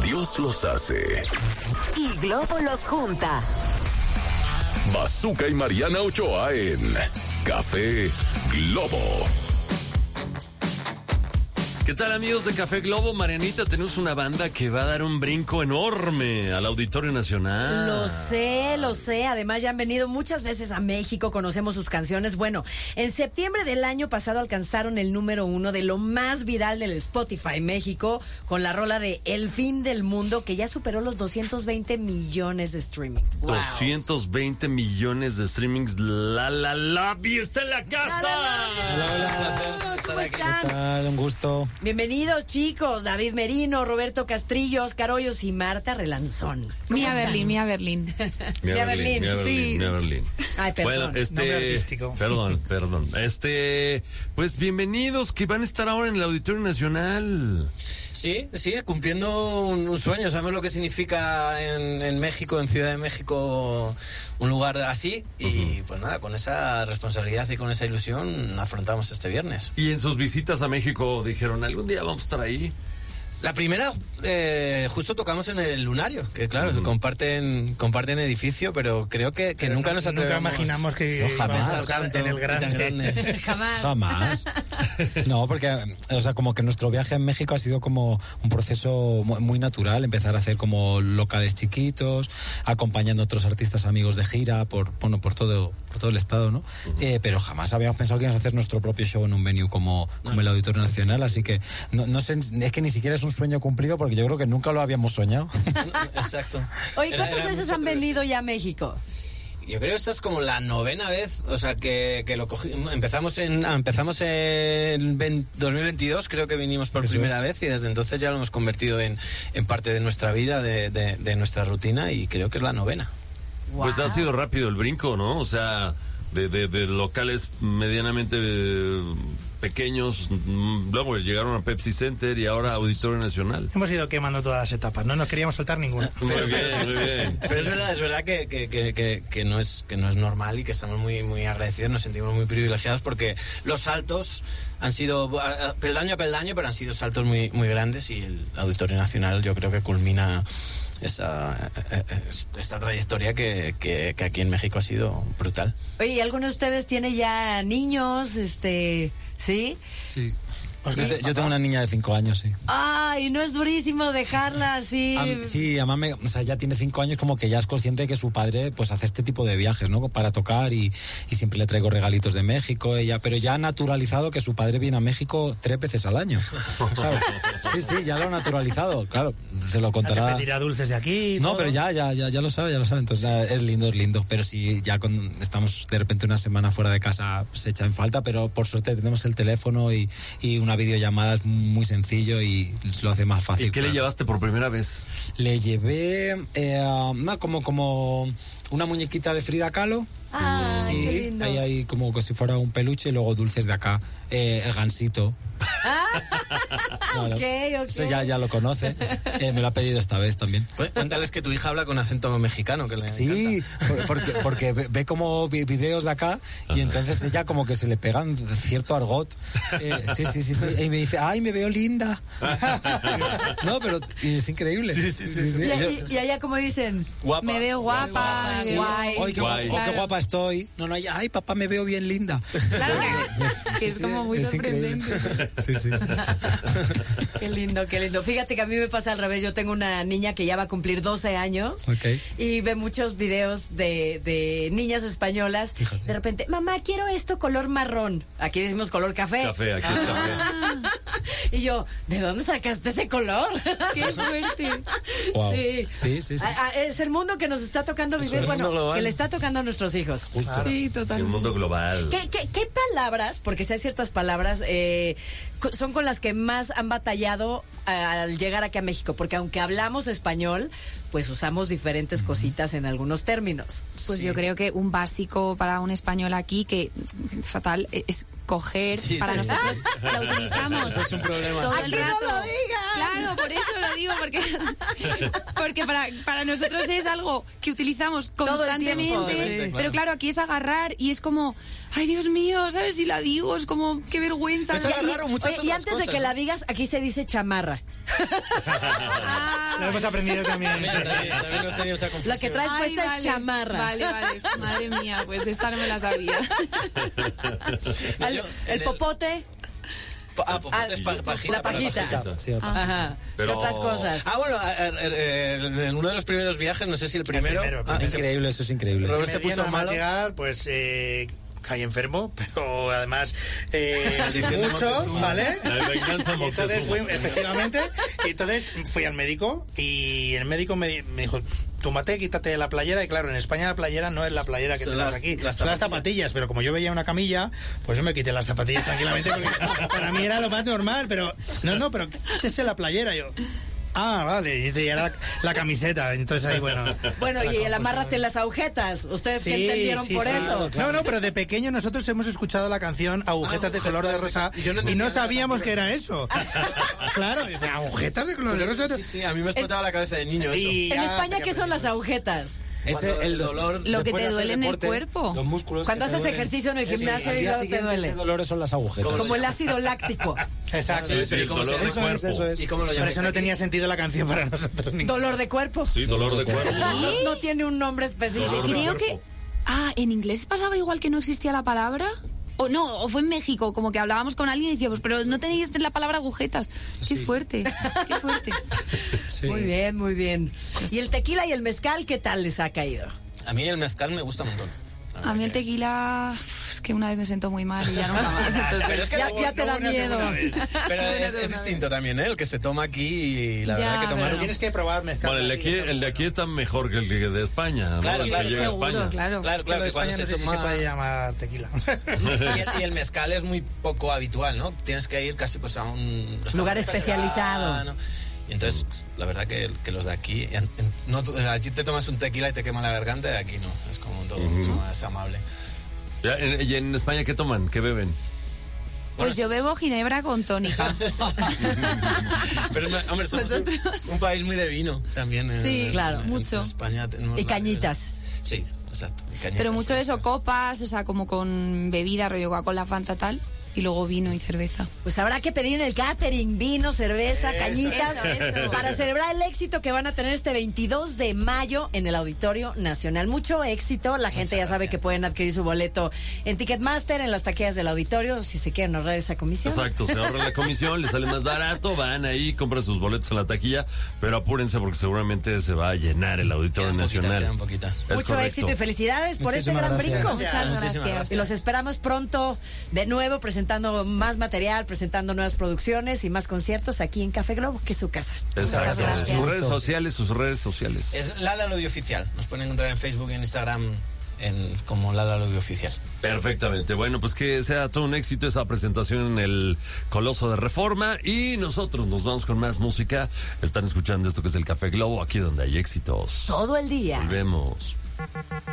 Dios los hace. Y Globo los junta. Bazooka y Mariana Ochoa en Café Globo. ¿Qué tal, amigos de Café Globo? Marianita, tenemos una banda que va a dar un brinco enorme al Auditorio Nacional. Lo sé. Además, ya han venido muchas veces a México, conocemos sus canciones. Bueno, en septiembre del año pasado alcanzaron el número 1 de lo más viral del Spotify México con la rola de El Fin del Mundo, que ya superó los 220 millones de streamings. Wow. 220 millones de streamings. La Vi está en la casa. Hola. ¿Cómo están? ¿Qué tal? Un gusto. Bienvenidos, chicos. David Merino, Roberto Castrillo, Oscar Hoyos y Marta Relanzón. Mía Berlín. Mía Berlín. Ay, perdón. Bueno, nombre artístico. Perdón. Pues bienvenidos, que van a estar ahora en el Auditorio Nacional. Sí, cumpliendo un sueño. Sabemos lo que significa en México, en Ciudad de México, un lugar así. Y pues nada, con esa responsabilidad y con esa ilusión afrontamos este viernes. Y en sus visitas a México dijeron, algún día vamos a estar ahí. La primera, justo tocamos en el Lunario, que claro, comparten edificio, pero creo que nunca nos atrevemos. Nunca imaginamos que jamás tanto en el grande. Jamás. No, porque, o sea, como que nuestro viaje en México ha sido como un proceso muy natural, empezar a hacer como locales chiquitos, acompañando a otros artistas amigos de gira por todo el estado, ¿no? Pero jamás habíamos pensado que íbamos a hacer nuestro propio show en un venue como el Auditorio Nacional, así que no sé, es que ni siquiera es un sueño cumplido porque yo creo que nunca lo habíamos soñado. Exacto. Oye, ¿cuántas veces han venido ya a México? Yo creo que esta es como la 9ª vez, o sea, que lo cogimos. Empezamos en 2022, creo que vinimos por primera vez, y desde entonces ya lo hemos convertido en parte de nuestra vida, de nuestra rutina, y creo que es la 9ª. Wow. Pues ha sido rápido el brinco, ¿no? O sea, de locales medianamente pequeños, luego llegaron a Pepsi Center y ahora Auditorio Nacional. Hemos ido quemando todas las etapas, no nos queríamos soltar ninguna. Muy bien. Pero es verdad que no es normal, y que estamos muy agradecidos, nos sentimos muy privilegiados, porque los saltos han sido peldaño a peldaño, pero han sido saltos muy grandes, y el Auditorio Nacional yo creo que culmina esta trayectoria que aquí en México ha sido brutal. Oye, ¿y alguno de ustedes tiene ya niños? ¿Sí? Sí. Yo tengo una niña de 5 años, sí. Ay, ¿no es durísimo dejarla así? Sí, además ya tiene 5 años, como que ya es consciente de que su padre pues hace este tipo de viajes, ¿no? Para tocar, y siempre le traigo regalitos de México, pero ya ha naturalizado que su padre viene a México 3 veces al año, ¿sabes? Sí, ya lo ha naturalizado, claro, se lo contará. Te pedirá dulces de aquí. No, todo. pero ya lo sabe, entonces es lindo, pero sí, ya estamos de repente una semana fuera de casa, se echa en falta, pero por suerte tenemos el teléfono y una videollamada es muy sencillo y lo hace más fácil. ¿Y qué le llevaste por primera vez? Le llevé como una muñequita de Frida Kahlo. Ah, sí, qué lindo. ahí como que si fuera un peluche, y luego dulces de acá, el gansito. Claro. Okay. Eso ya lo conoce. Me lo ha pedido esta vez también. Cuéntales que tu hija habla con acento mexicano, que le sí, porque ve como videos de acá, y entonces ella como que se le pegan cierto argot. Sí. Y me dice, ay, me veo linda. No, pero es increíble. Sí. Y allá como dicen, guapa. Me veo guapa. Guay. Ay, qué guapa estoy. No, ay, papá, me veo bien linda. Claro que es como muy sorprendente. Sí. Qué lindo. Fíjate que a mí me pasa al revés. Yo tengo una niña que ya va a cumplir 12 años. Okay. Y ve muchos videos de niñas españolas. Fíjate. De repente, mamá, quiero esto color marrón. Aquí decimos color café. Café, aquí es café. Y yo, ¿de dónde sacaste ese color? ¡Qué suerte! Wow. Sí. Sí. Es el mundo que nos está tocando vivir, que le está tocando a nuestros hijos. Justo. Sí, El totalmente. mundo global. ¿Qué palabras, porque si hay ciertas palabras, son con las que más han batallado al llegar aquí a México? Porque aunque hablamos español, pues usamos diferentes cositas en algunos términos. Pues yo creo que un básico para un español aquí, que fatal, es coger. Para nosotros lo utilizamos Eso es un problema. todo ¡Aquí el no rato. lo digas! Claro, por eso lo digo. digo porque para nosotros es algo que utilizamos Todo el constantemente, tiempo, sí. pero claro, aquí es agarrar y es como, ay, Dios mío, ¿sabes? Si la digo, es como, qué vergüenza. Es agarrar muchas Oye, y otras antes de cosas, que ¿no? la digas, aquí se dice chamarra. Lo hemos aprendido también. También hemos tenido esa Lo confusión. que traes Ay, puesta es chamarra. Vale, madre mía, pues esta no me la sabía. El popote, Popote es pajita. la pajita. Sí, Ajá. Pero- ¿Qué otras cosas? Bueno, en uno de los primeros viajes, no sé si el primero. primero, increíble, eso es increíble. Robert se Me puso vieron a malo. llegar, pues caí enfermo, pero además Diciendo muchos, Moctezuma. ¿vale? La venganza Y entonces Moctezuma. efectivamente, y entonces fui al médico y el médico me dijo, túmate, quítate la playera, y claro, en España la playera no es la playera que Son tenemos las- aquí, las son las zapatillas, pero como yo veía una camilla, pues yo me quité las zapatillas tranquilamente, porque para mí era lo más normal, pero pero quítese la playera, yo... Ah, vale, y era la camiseta, entonces ahí, bueno... Bueno, y el amárrate las agujetas. ¿Ustedes qué Sí, entendieron sí, por sí. eso? No, pero de pequeño nosotros hemos escuchado la canción Agujetas de color de rosa y yo no y entendía no nada sabíamos tampoco. que era eso. Claro, dice, agujetas de color de rosa. Sí, a mí me explotaba la cabeza de niño eso. Y En ya España, tenía ¿qué son las problemas. agujetas? Cuando el dolor Lo que después te de hacer duele en el deporte, cuerpo. Los músculos. Cuando que te haces duelen. ejercicio en el gimnasio al y día luego te siguiente duele. ese dolores son las agujetas. Como el ácido láctico. Exacto. Sí, sí, el dolor de cuerpo. Eso es. ¿Y cómo lo Por llamas? eso no tenía sentido la canción para nosotros. Dolor de cuerpo. Sí, dolor de cuerpo. No tiene un nombre específico. Dolor de Creo cuerpo. que... en inglés pasaba igual que no existía la palabra. O no, o fue en México, como que hablábamos con alguien y decíamos, pero no tenéis la palabra agujetas. Qué fuerte, qué fuerte. Sí. Muy bien, muy bien. ¿Y el tequila y el mezcal qué tal les ha caído? A mí el mezcal me gusta un montón. A mí el tequila, es que una vez me sentó muy mal y ya nunca más. Entonces, Pero es que Ya te da miedo. Pero es distinto también, ¿eh? El que se toma aquí y la Ya, verdad que tomar... pero- Tienes que probar mezcal. Bueno, el de aquí está mejor que el de España, ¿no? Claro, El claro, que llega a seguro, España. claro. Claro, Claro, que de cuando España se no sé si se toma... puede llamar tequila. Y el mezcal es muy poco habitual, ¿no? Tienes que ir casi pues a un restaurante Lugar especializado. vegano. Y entonces, la verdad que los de aquí, allí te tomas un tequila y te quema la garganta, y aquí no, es como todo mucho más amable. Ya, ¿y en España qué toman? ¿Qué beben? Pues yo bebo ginebra con tónica. Pero, hombre, somos Vosotros. un país muy de vino también. Sí, claro, mucho. En España tenemos Y cañitas. Sí, exacto. y cañitas, Pero mucho de sí. eso, copas, o sea, como con bebida, rollo Coca-Cola, Fanta, tal. Y luego vino y cerveza. Pues habrá que pedir en el catering vino, cerveza, cañitas, eso. para celebrar el éxito que van a tener este 22 de mayo en el Auditorio Nacional. Mucho éxito, la gente ya sabe que pueden adquirir su boleto en Ticketmaster, en las taquillas del auditorio, si se quieren ahorrar esa comisión. Exacto, se ahorra la comisión, les sale más barato, van ahí, compran sus boletos en la taquilla, pero apúrense porque seguramente se va a llenar el Auditorio Nacional. Quedan poquitas. Es Mucho correcto. éxito y felicidades por este Muchísimas gran gracias. brinco. Muchas Muchísimas gracias. Y los esperamos pronto de nuevo presentando más material, presentando nuevas producciones y más conciertos aquí en Café Globo, que es su casa. Exacto. gracias. Sus redes sociales. Es Lala Lobby Oficial. Nos pueden encontrar en Facebook y en Instagram como Lala Lobby Oficial. Perfectamente. Bueno, pues que sea todo un éxito esa presentación en el Coloso de Reforma y nosotros nos vamos con más música. Están escuchando esto que es el Café Globo, aquí donde hay éxitos. Todo el día. Volvemos.